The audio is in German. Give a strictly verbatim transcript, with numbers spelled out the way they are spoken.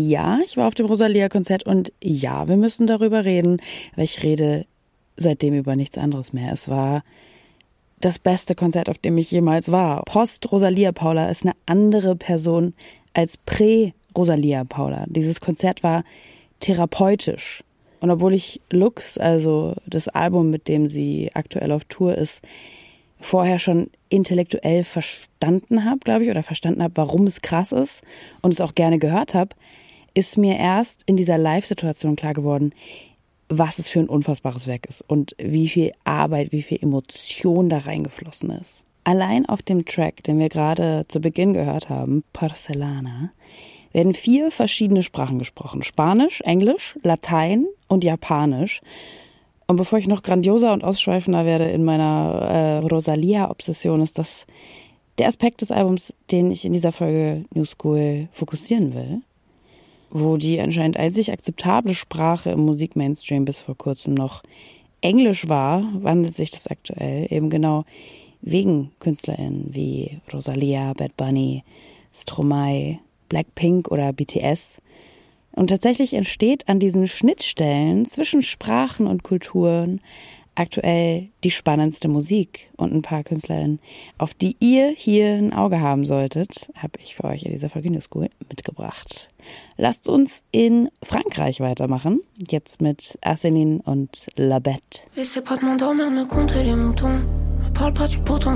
Ja, ich war auf dem Rosalia-Konzert und ja, wir müssen darüber reden, weil ich rede seitdem über nichts anderes mehr. Es war das beste Konzert, auf dem ich jemals war. Post-Rosalia Paula ist eine andere Person als Prä-Rosalia Paula. Dieses Konzert war therapeutisch. Und obwohl ich Lux, also das Album, mit dem sie aktuell auf Tour ist, vorher schon intellektuell verstanden habe, glaube ich, oder verstanden habe, warum es krass ist und es auch gerne gehört habe, ist mir erst in dieser Live-Situation klar geworden, was es für ein unfassbares Werk ist und wie viel Arbeit, wie viel Emotion da reingeflossen ist. Allein auf dem Track, den wir gerade zu Beginn gehört haben, Porcelana, werden vier verschiedene Sprachen gesprochen. Spanisch, Englisch, Latein und Japanisch. Und bevor ich noch grandioser und ausschweifender werde in meiner äh, Rosalia-Obsession, ist das der Aspekt des Albums, den ich in dieser Folge New School fokussieren will. Wo die anscheinend einzig akzeptable Sprache im Musikmainstream bis vor kurzem noch Englisch war, wandelt sich das aktuell eben genau wegen KünstlerInnen wie Rosalia, Bad Bunny, Stromae, Blackpink oder B T S. Und tatsächlich entsteht an diesen Schnittstellen zwischen Sprachen und Kulturen aktuell die spannendste Musik. Und ein paar KünstlerInnen, auf die ihr hier ein Auge haben solltet, habe ich für euch in dieser Folge New School mitgebracht. Lasst uns in Frankreich weitermachen. Jetzt mit Arsenine und La Bête.